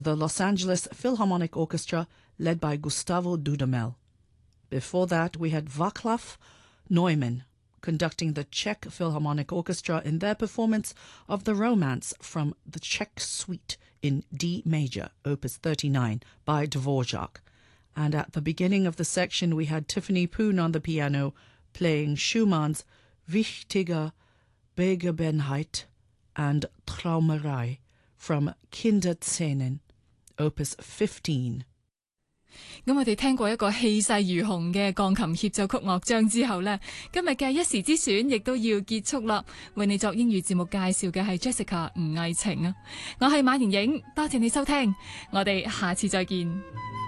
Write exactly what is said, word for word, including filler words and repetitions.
the Los Angeles Philharmonic Orchestra led by Gustavo Dudamel. Before that, we had Václav Neumann conducting the Czech Philharmonic Orchestra in their performance of the Romance from the Czech Suite in D major, opus thirty-nine, by Dvorak. And at the beginning of the section, we had Tiffany Poon on the piano playing Schumann's Wichtige Begebenheit and Traumerei from Kinderszenen, opus fifteen. 咁我哋聽過一個氣勢如虹嘅鋼琴協奏曲樂章之後呢，今日嘅一時之選亦都要結束啦。為你作英語節目介紹嘅係 Jessica 吳藝晴啊，我係馬妍影，多謝你收聽，我哋下次再見。